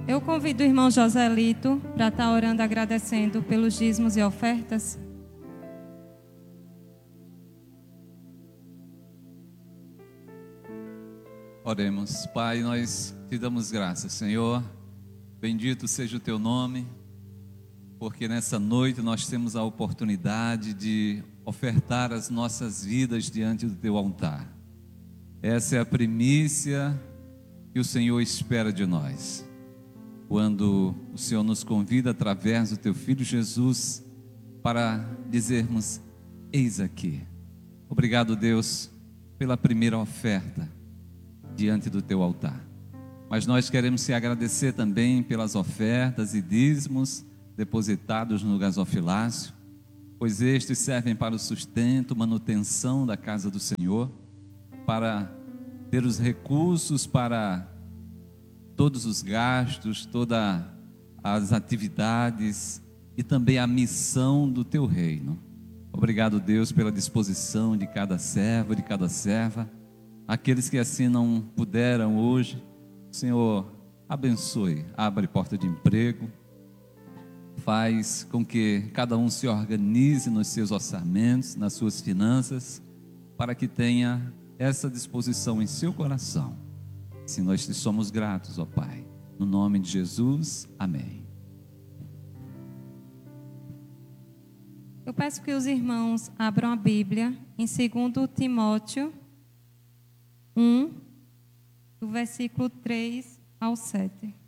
Eu convido o irmão Joselito para estar orando, agradecendo pelos dízimos e ofertas. Oremos. Pai, nós te damos graças, Senhor. Bendito seja o teu nome, porque nessa noite nós temos a oportunidade de ofertar as nossas vidas diante do teu altar. Essa é a primícia que o Senhor espera de nós. Quando o Senhor nos convida através do teu Filho Jesus para dizermos: eis aqui. Obrigado, Deus, pela primeira oferta diante do teu altar. Mas nós queremos te agradecer também pelas ofertas e dízimos depositados no gasofilácio, pois estes servem para o sustento, manutenção da casa do Senhor, para ter os recursos para todos os gastos, todas as atividades e também a missão do teu reino. Obrigado, Deus, pela disposição de cada servo, de cada serva. Aqueles que assim não puderam hoje, Senhor, abençoe, abre porta de emprego, faz com que cada um se organize nos seus orçamentos, nas suas finanças, para que tenha essa disposição em seu coração. Assim nós te somos gratos, ó Pai, no nome de Jesus, amém. Eu peço que os irmãos abram a Bíblia em 2 Timóteo 1, do versículo 3 ao 7.